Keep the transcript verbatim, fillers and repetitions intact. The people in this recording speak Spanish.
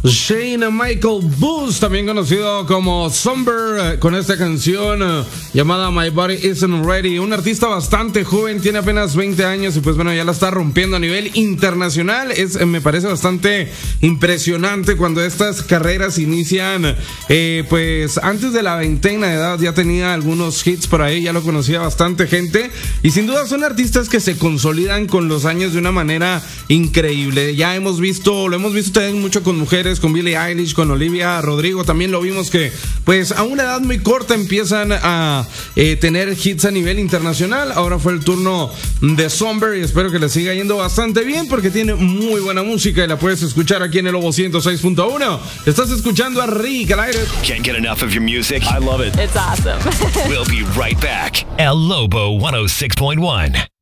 Shane Michael Booth, también conocido como Somber, con esta canción uh, llamada My Body Isn't Ready. Un artista bastante joven, tiene apenas veinte años y pues bueno, ya la está rompiendo a nivel internacional. Es, me parece bastante impresionante cuando estas carreras inician, eh, pues antes de la veintena de edad ya tenía algunos hits por ahí, ya lo conocía bastante gente y sin duda son artistas que se consolidan con los años de una manera increíble. Ya hemos visto, lo hemos visto también mucho con mujeres, con Billie Eilish, con Olivia Rodrigo, también lo vimos que pues a una edad muy corta empiezan a eh, tener hits a nivel internacional. Ahora fue el turno de Somber y espero que le siga yendo bastante bien porque tiene muy buena música y la puedes escuchar aquí en el Lobo ciento seis punto uno. Estás escuchando a Rick al aire. Can't get enough of your music? I love it. It's awesome. We'll be right back. El Lobo ciento seis punto uno.